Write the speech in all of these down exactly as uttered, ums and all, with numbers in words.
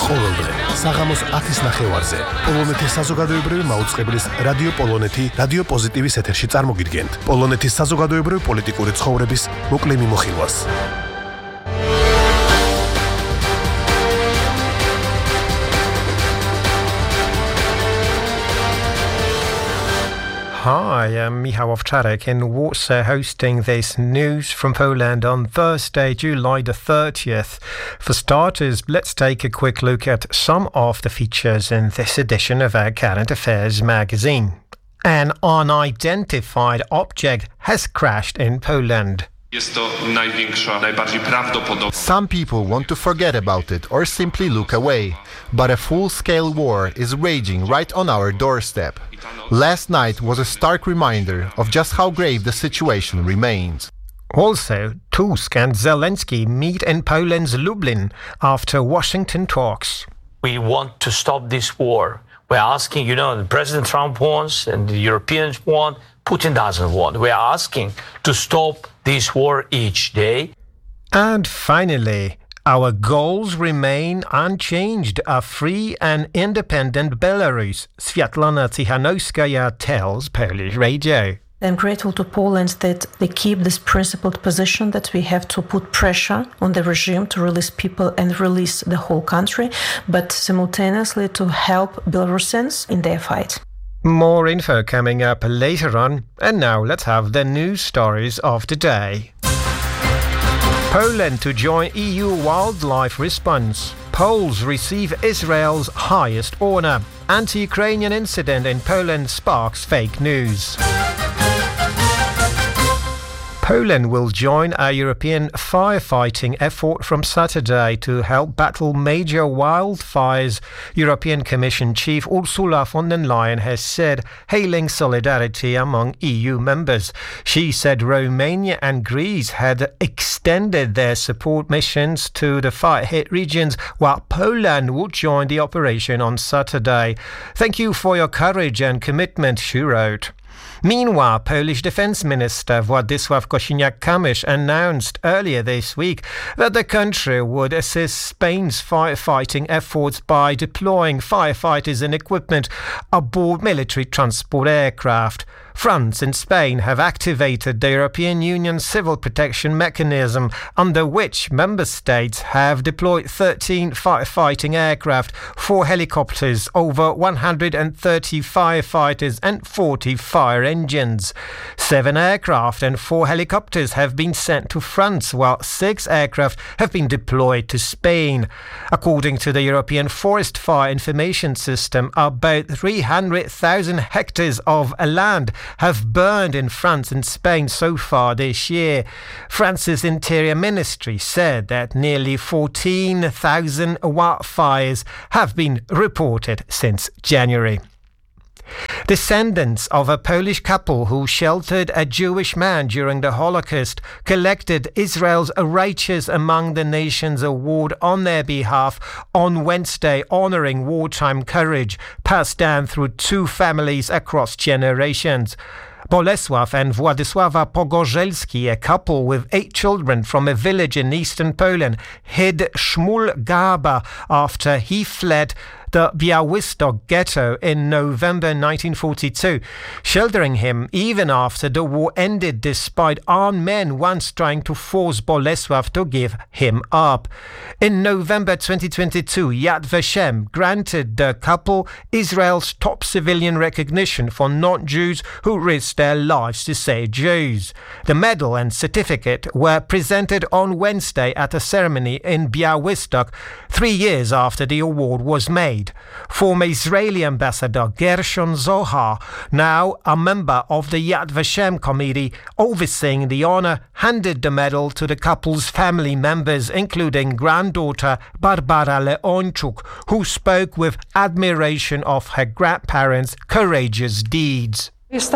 ყოველდღე საღამოს ათის ნახევარზე პოლონეთის საზოგადოებრივი მაუწყებლის რადიო პოლონეთი რადიო პოზიტივის ეთერში წარმოგიდგენთ პოლონეთის საზოგადოებრივი პოლიტიკური ცხოვრების მოკლე მიმოხილვას. Hi, I'm Michał Owczarek in Warsaw, hosting this news from Poland on Thursday, July the thirtieth. For starters, let's take a quick look at some of the features in this edition of our Current Affairs magazine. An unidentified object has crashed in Poland. Some people want to forget about it or simply look away, but a full-scale war is raging right on our doorstep. Last night was a stark reminder of just how grave the situation remains. Also, Tusk and Zelensky meet in Poland's Lublin after Washington talks. We want to stop this war. We're asking, you know, President Trump wants and the Europeans want, Putin doesn't want. We're asking to stop this war each day. And finally, our goals remain unchanged. A free and independent Belarus, Sviatlana Tsikhanouskaya tells Polish Radio. I'm grateful to Poland that they keep this principled position that we have to put pressure on the regime to release people and release the whole country, but simultaneously to help Belarusians in their fight. More info coming up later on, and now let's have the news stories of the day. Poland to join E U wildlife response. Poles receive Israel's highest honor. Anti-Ukrainian incident in Poland sparks fake news. Poland will join a European firefighting effort from Saturday to help battle major wildfires, European Commission Chief Ursula von der Leyen has said, hailing solidarity among E U members. She said Romania and Greece had extended their support missions to the fire-hit regions, while Poland would join the operation on Saturday. Thank you for your courage and commitment, she wrote. Meanwhile, Polish Defence Minister Władysław Kosiniak-Kamysz announced earlier this week that the country would assist Spain's firefighting efforts by deploying firefighters and equipment aboard military transport aircraft. France and Spain have activated the European Union Civil Protection Mechanism, under which member states have deployed thirteen firefighting aircraft, four helicopters, over one hundred thirty firefighters and forty fire engines. Seven aircraft and four helicopters have been sent to France, while six aircraft have been deployed to Spain. According to the European Forest Fire Information System, about three hundred thousand hectares of land have burned in France and Spain so far this year. France's Interior Ministry said that nearly fourteen thousand wildfires have been reported since January. Descendants of a Polish couple who sheltered a Jewish man during the Holocaust collected Israel's Righteous Among the Nations award on their behalf on Wednesday, honoring wartime courage passed down through two families across generations. Bolesław and Władysława Pogorzelski, a couple with eight children from a village in eastern Poland, hid Shmuel Gaba after he fled the Białystok ghetto in November nineteen forty-two, sheltering him even after the war ended, despite armed men once trying to force Bolesław to give him up. In November twenty twenty-two, Yad Vashem granted the couple Israel's top civilian recognition for non-Jews who risked their lives to save Jews. The medal and certificate were presented on Wednesday at a ceremony in Białystok, three years after the award was made. Former Israeli ambassador Gershon Zohar, now a member of the Yad Vashem committee overseeing the honor, handed the medal to the couple's family members, including granddaughter Barbara Leonchuk, who spoke with admiration of her grandparents' courageous deeds.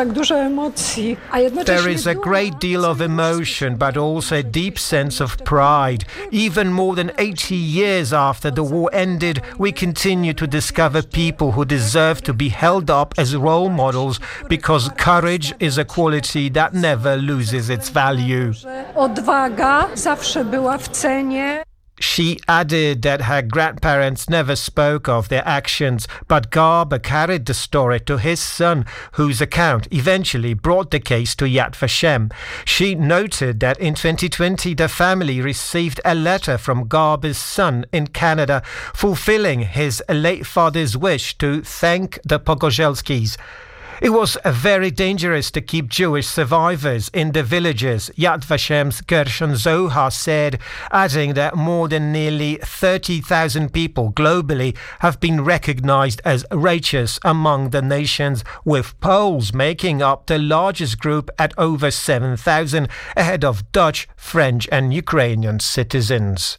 There is a great deal of emotion, but also a deep sense of pride. Even more than eighty years after the war ended, we continue to discover people who deserve to be held up as role models, because courage is a quality that never loses its value. She added that her grandparents never spoke of their actions, but Garba carried the story to his son, whose account eventually brought the case to Yad Vashem. She noted that in twenty twenty the family received a letter from Garba's son in Canada fulfilling his late father's wish to thank the Pogorzelskis. It was very dangerous to keep Jewish survivors in the villages, Yad Vashem's Gershon Zohar said, adding that more than nearly thirty thousand people globally have been recognized as righteous among the nations, with Poles making up the largest group at over seven thousand, ahead of Dutch, French and Ukrainian citizens.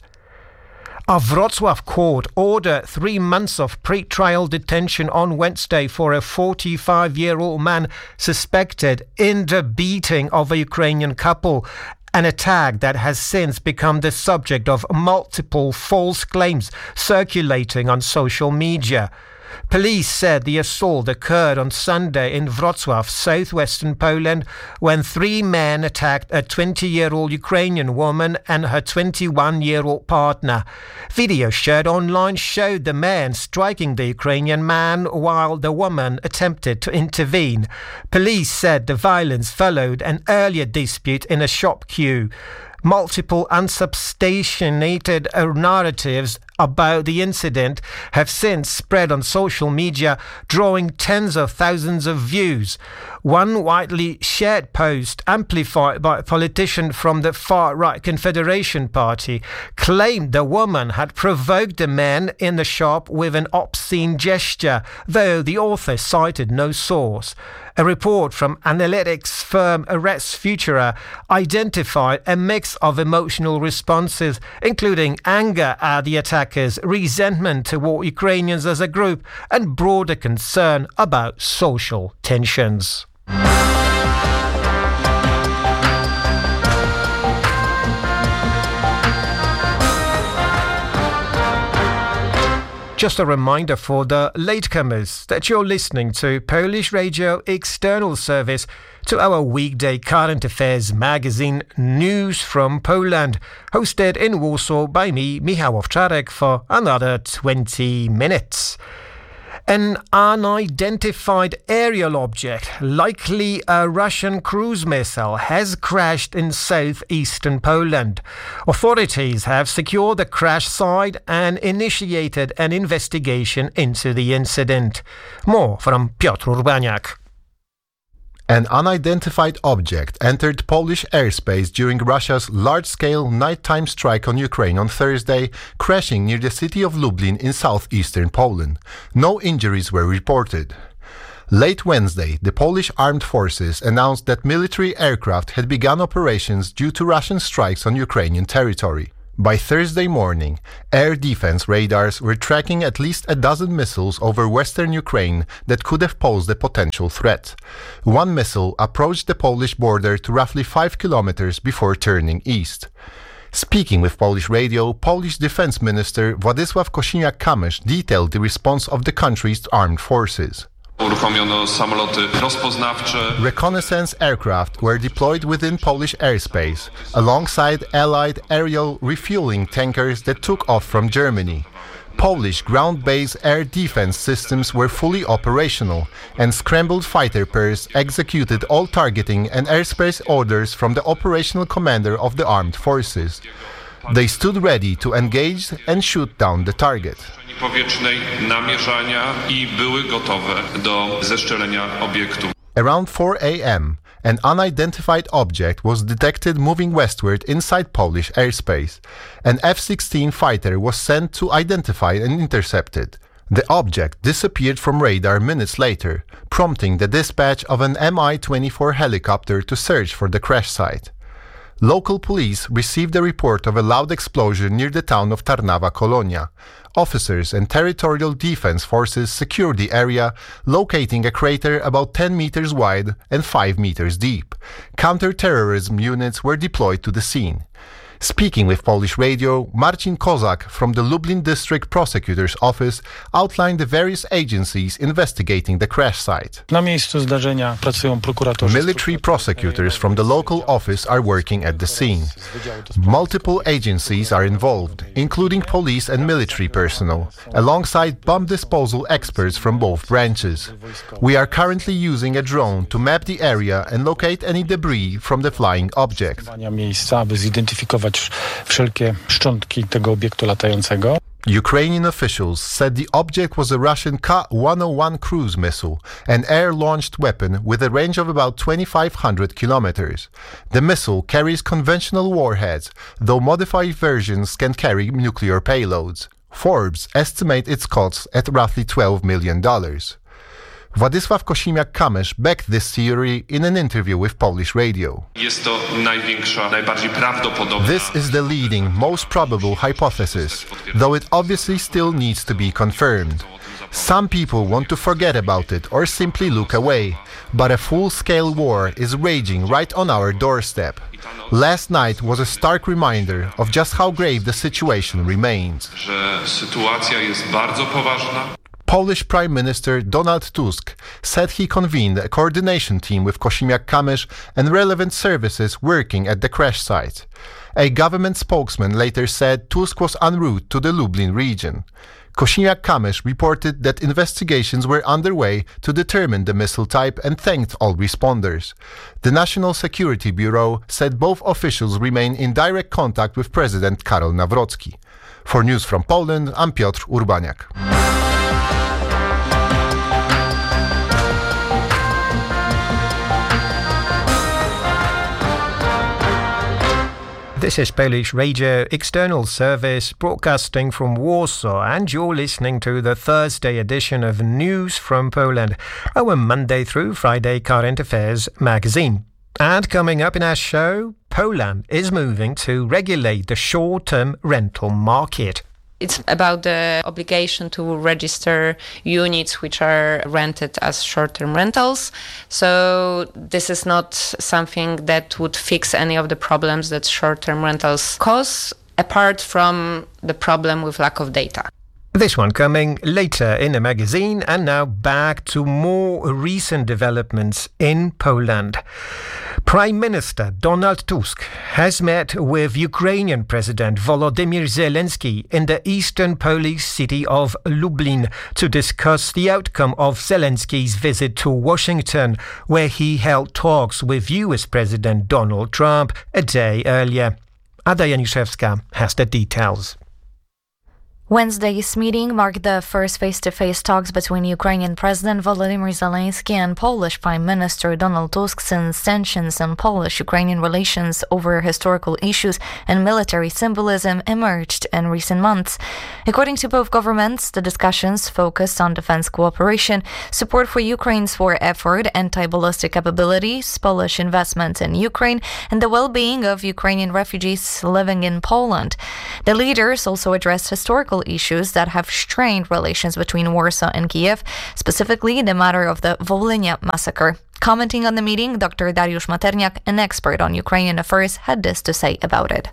A Wrocław court ordered three months of pre-trial detention on Wednesday for a forty-five-year-old man suspected in the beating of a Ukrainian couple, an attack that has since become the subject of multiple false claims circulating on social media. Police said the assault occurred on Sunday in Wrocław, southwestern Poland, when three men attacked a twenty-year-old Ukrainian woman and her twenty-one-year-old partner. Video shared online showed the man striking the Ukrainian man while the woman attempted to intervene. Police said the violence followed an earlier dispute in a shop queue. Multiple unsubstantiated narratives about the incident have since spread on social media, drawing tens of thousands of views. One widely shared post, amplified by a politician from the far-right Confederation Party, claimed the woman had provoked the man in the shop with an obscene gesture, though the author cited no source. A report from analytics firm Arrest Futura identified a mix of emotional responses, including anger at the attackers, resentment toward Ukrainians as a group, and broader concern about social tensions. Just a reminder for the latecomers that you're listening to Polish Radio External Service, to our weekday current affairs magazine News from Poland, hosted in Warsaw by me, Michał Owczarek, for another twenty minutes. An unidentified aerial object, likely a Russian cruise missile, has crashed in southeastern Poland. Authorities have secured the crash site and initiated an investigation into the incident. More from Piotr Urbaniak. An unidentified object entered Polish airspace during Russia's large-scale nighttime strike on Ukraine on Thursday, crashing near the city of Lublin in southeastern Poland. No injuries were reported. Late Wednesday, the Polish armed forces announced that military aircraft had begun operations due to Russian strikes on Ukrainian territory. By Thursday morning, air defense radars were tracking at least a dozen missiles over western Ukraine that could have posed a potential threat. One missile approached the Polish border to roughly five kilometers before turning east. Speaking with Polish radio, Polish Defense Minister Władysław Kosiniak-Kamysz detailed the response of the country's armed forces. Reconnaissance aircraft were deployed within Polish airspace, alongside Allied aerial refueling tankers that took off from Germany. Polish ground-based air defense systems were fully operational, and scrambled fighter pairs executed all targeting and airspace orders from the operational commander of the armed forces. They stood ready to engage and shoot down the target. Around four a.m., an unidentified object was detected moving westward inside Polish airspace. An F sixteen fighter was sent to identify and intercept it. The object disappeared from radar minutes later, prompting the dispatch of an M I twenty-four helicopter to search for the crash site. Local police received a report of a loud explosion near the town of Tarnawa-Kolonia. Officers and territorial defense forces secured the area, locating a crater about ten meters wide and five meters deep. Counter-terrorism units were deployed to the scene. Speaking with Polish Radio, Marcin Kozak from the Lublin District Prosecutor's Office outlined the various agencies investigating the crash site. Na miejscu zdarzenia pracują prokuratorzy. Military prosecutors from the local office are working at the scene. Multiple agencies are involved, including police and military personnel, alongside bomb disposal experts from both branches. We are currently using a drone to map the area and locate any debris from the flying object. Miejsca, aby zidentyfikować wszelkie szczątki tego obiektu latającego. Ukrainian officials said the object was a Russian K one oh one cruise missile, an air-launched weapon with a range of about twenty-five hundred kilometers. The missile carries conventional warheads, though modified versions can carry nuclear payloads. Forbes estimate its cost at roughly twelve million dollars. Władysław Kosiniak-Kamysz backed this theory in an interview with Polish Radio. Jest to największa, najbardziej prawdopodobna. This is the leading, most probable hypothesis, though it obviously still needs to be confirmed. Some people want to forget about it or simply look away, but a full-scale war is raging right on our doorstep. Last night was a stark reminder of just how grave the situation remains. Że sytuacja jest bardzo poważna. Polish Prime Minister Donald Tusk said he convened a coordination team with Kosiniak-Kamysz and relevant services working at the crash site. A government spokesman later said Tusk was en route to the Lublin region. Kosiniak-Kamysz reported that investigations were underway to determine the missile type and thanked all responders. The National Security Bureau said both officials remain in direct contact with President Karol Nawrocki. For News from Poland, I'm Piotr Urbaniak. This is Polish Radio External Service broadcasting from Warsaw, and you're listening to the Thursday edition of News from Poland, our Monday through Friday current affairs magazine. And coming up in our show, Poland is moving to regulate the short-term rental market. It's about the obligation to register units which are rented as short-term rentals. So this is not something that would fix any of the problems that short-term rentals cause, apart from the problem with lack of data. This one coming later in the magazine, and now back to more recent developments in Poland. Prime Minister Donald Tusk has met with Ukrainian President Volodymyr Zelensky in the eastern Polish city of Lublin to discuss the outcome of Zelensky's visit to Washington, where he held talks with U S President Donald Trump a day earlier. Ada Janiszewska has the details. Wednesday's meeting marked the first face-to-face talks between Ukrainian President Volodymyr Zelensky and Polish Prime Minister Donald Tusk since tensions on Polish-Ukrainian relations over historical issues and military symbolism emerged in recent months. According to both governments, the discussions focused on defense cooperation, support for Ukraine's war effort, anti-ballistic capabilities, Polish investments in Ukraine, and the well-being of Ukrainian refugees living in Poland. The leaders also addressed historical issues that have strained relations between Warsaw and Kiev, specifically the matter of the Wolynia massacre. Commenting on the meeting, Doctor Dariusz Materniak, an expert on Ukrainian affairs, had this to say about it.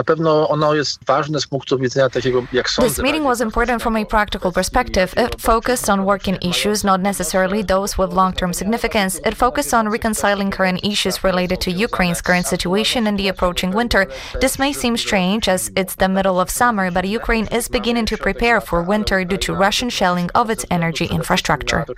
This meeting was important from a practical perspective. It focused on working issues, not necessarily those with long-term significance. It focused on reconciling current issues related to Ukraine's current situation and the approaching winter. This may seem strange as it's the middle of summer, but Ukraine is beginning to prepare for winter due to Russian shelling of its energy infrastructure.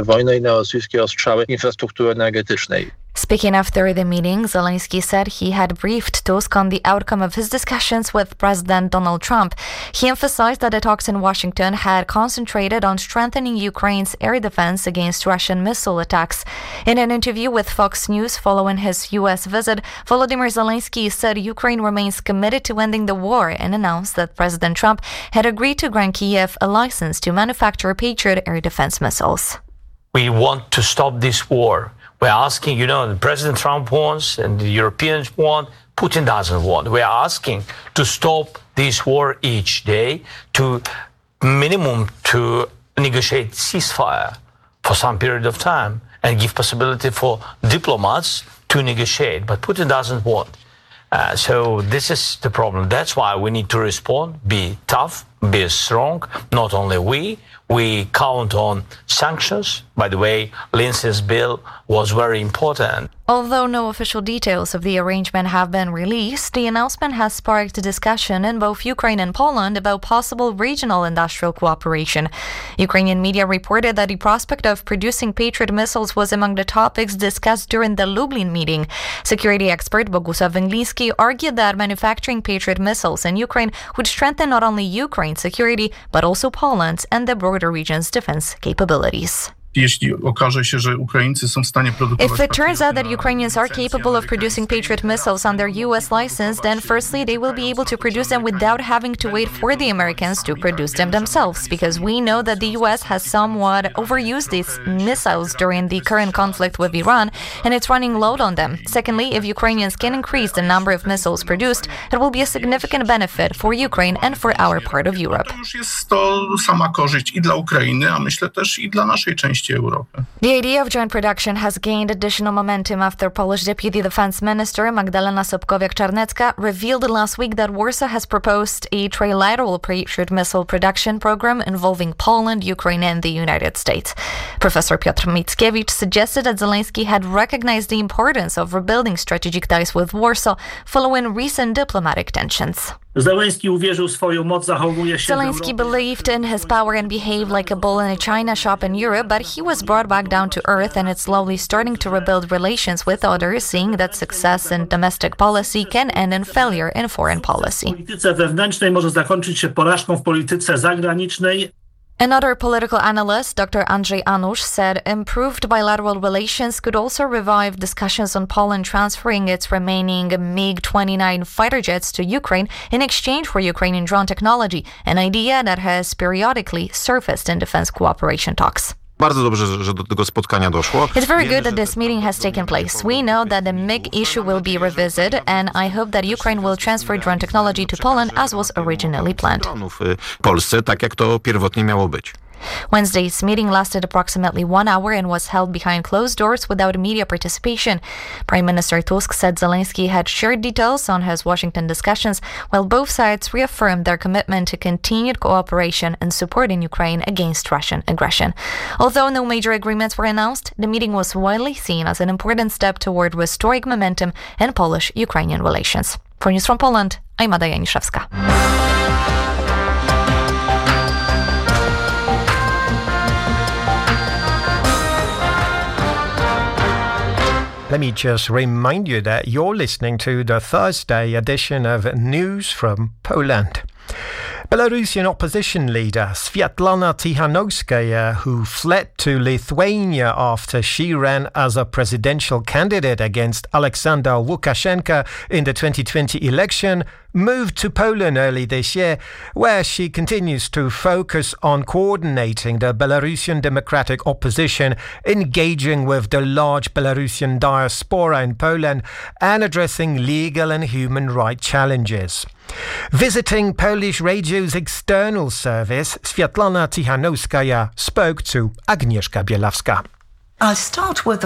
Speaking after the meeting, Zelensky said he had briefed Tusk on the outcome of his discussions with President Donald Trump. He emphasized that the talks in Washington had concentrated on strengthening Ukraine's air defense against Russian missile attacks. In an interview with Fox News following his U S visit, Volodymyr Zelensky said Ukraine remains committed to ending the war and announced that President Trump had agreed to grant Kiev a license to manufacture Patriot air defense missiles. We want to stop this war. We're asking, you know, President Trump wants and the Europeans want, Putin doesn't want. We're asking to stop this war each day, to minimum to negotiate ceasefire for some period of time and give possibility for diplomats to negotiate. But Putin doesn't want. Uh, so this is the problem. That's why we need to respond, be tough, be strong. Not only we, we count on sanctions. By the way, Lindsay's bill was very important. Although no official details of the arrangement have been released, the announcement has sparked a discussion in both Ukraine and Poland about possible regional industrial cooperation. Ukrainian media reported that the prospect of producing Patriot missiles was among the topics discussed during the Lublin meeting. Security expert Bogusław Węgliński argued that manufacturing Patriot missiles in Ukraine would strengthen not only Ukraine's security, but also Poland's and the broader region's defense capabilities. If it turns out that Ukrainians are capable of producing Patriot missiles under U S license, then firstly, they will be able to produce them without having to wait for the Americans to produce them themselves, because we know that the U S has somewhat overused these missiles during the current conflict with Iran, and it's running low on them. Secondly, if Ukrainians can increase the number of missiles produced, it will be a significant benefit for Ukraine and for our part of Europe. The idea of joint production has gained additional momentum after Polish Deputy Defense Minister Magdalena Sobkowiak-Czarnecka revealed last week that Warsaw has proposed a trilateral Patriot missile production program involving Poland, Ukraine, and the United States. Professor Piotr Mickiewicz suggested that Zelensky had recognized the importance of rebuilding strategic ties with Warsaw following recent diplomatic tensions. Zelensky believed in his power and behaved like a bull in a china shop in Europe, but he was brought back down to earth and is slowly starting to rebuild relations with others, seeing that success in domestic policy can end in failure in foreign policy. Another political analyst, Doctor Andrzej Anusz, said improved bilateral relations could also revive discussions on Poland transferring its remaining MiG twenty-nine fighter jets to Ukraine in exchange for Ukrainian drone technology, an idea that has periodically surfaced in defense cooperation talks. It's very good that this meeting has taken place. We know that the MiG issue will be revisited, and I hope that Ukraine will transfer drone technology to Poland as was originally planned. Wednesday's meeting lasted approximately one hour and was held behind closed doors without media participation. Prime Minister Tusk said Zelensky had shared details on his Washington discussions, while both sides reaffirmed their commitment to continued cooperation and supporting Ukraine against Russian aggression. Although no major agreements were announced, the meeting was widely seen as an important step toward restoring momentum in Polish-Ukrainian relations. For News from Poland, I'm Ada Janiszewska. Let me just remind you that you're listening to the Thursday edition of News from Poland. Belarusian opposition leader Sviatlana Tikhanovskaya, who fled to Lithuania after she ran as a presidential candidate against Alexander Lukashenko in the twenty twenty election, moved to Poland early this year, where she continues to focus on coordinating the Belarusian democratic opposition, engaging with the large Belarusian diaspora in Poland, and addressing legal and human rights challenges. Visiting Polish radio's external service, Sviatlana Tikhanovskaya spoke to Agnieszka Bielawska. I'll start with the